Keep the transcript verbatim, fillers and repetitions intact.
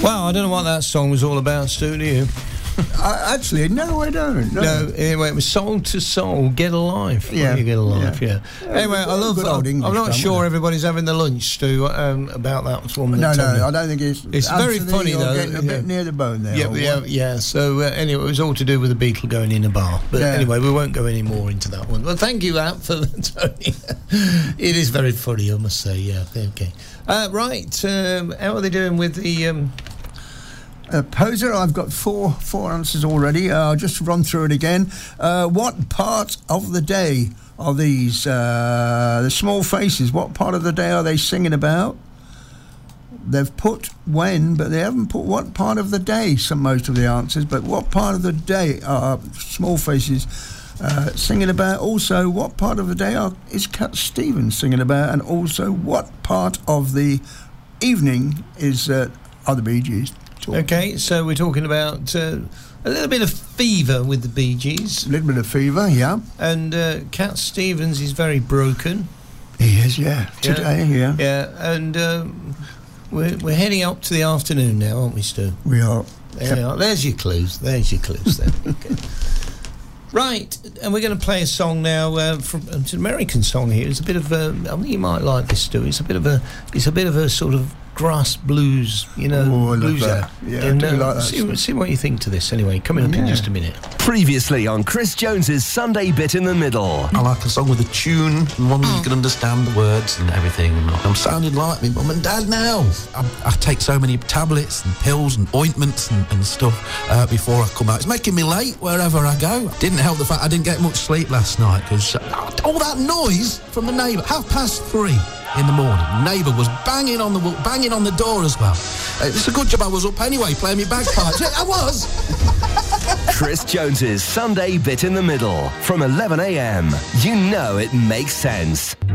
Well, I don't know what that song was all about, Stu, do you? I, actually, no, I don't. No. no, anyway, it was Soul to Soul, Get Alive. Yeah. You Get Alive, yeah. yeah. Anyway, I love Good old English I'm not song, sure everybody's having the lunch, Stu, um, about that one. No, no, I don't think it's... It's very funny, you're though. getting a bit yeah. near the bone there. Yeah, yeah, what? yeah. So, uh, anyway, it was all to do with the Beatle going in a bar. But yeah. anyway, we won't go any more into that one. Well, thank you, Al, for the Tony. It is very funny, I must say, yeah. Okay. Uh, right, um, how are they doing with the... Um, Uh, Poser, I've got four four answers already. Uh, I'll just run through it again. Uh, what part of the day are these? Uh, the Small Faces, what part of the day are they singing about? They've put when, but they haven't put what part of the day, some most of the answers, but what part of the day are Small Faces uh, singing about? Also, what part of the day are, is Cat Stevens singing about? And also, what part of the evening is uh, are the Bee Gees? Okay, so we're talking about uh, a little bit of fever with the Bee Gees. A little bit of fever, yeah. And uh, Cat Stevens is very broken. He is, yeah. Today, yeah. Yeah, yeah. and um, we're, we're heading up to the afternoon now, aren't we, Stu? We are. There you are. There's your clues. There's your clues then. Okay. Right, and we're going to play a song now uh, from it's an American song here. It's a bit of a, I think you might like this, Stu. It's a bit of a, it's a bit of a sort of grass blues, you know. Oh, I blues love that. Yeah, and, I do uh, like that see, stuff. see what you think to this anyway. Coming up Yeah. in just a minute. Previously on Chris Jones's Sunday Bit in the Middle. I like a song with a tune and one where you can understand the words and everything. I'm sounding like me mum and dad now. I, I take so many tablets and pills and ointments and, and stuff uh, before I come out. It's making me late wherever I go. Didn't help the fact I didn't get much sleep last night because uh, all that noise from the neighbour, half past three in the morning, neighbour was banging on the banging on the door as well. Uh, it's a good job I was up anyway playing me bagpipes. Yeah, I was. Chris Jones's Sunday Bit in the Middle from eleven a m. You know it makes sense.